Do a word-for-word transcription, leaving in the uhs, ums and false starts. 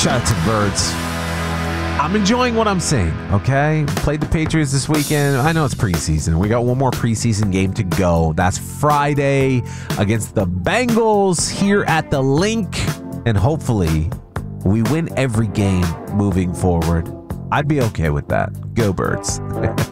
Shout out to the Birds. I'm enjoying what I'm seeing, okay? Played the Patriots this weekend. I know it's preseason. We got one more preseason game to go. That's Friday against the Bengals here at the Link. And hopefully we win every game moving forward. I'd be okay with that. Go Birds.